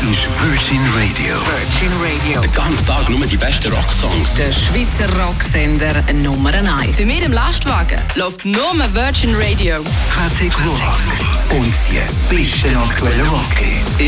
ist Virgin Radio. Virgin Radio. Den ganzen Tag nur die besten Rocksongs. Der Schweizer Rocksender Nummer 1. Bei mir im Lastwagen läuft nur Virgin Radio. Classic Rock. Und die besten aktuellen Rockhits.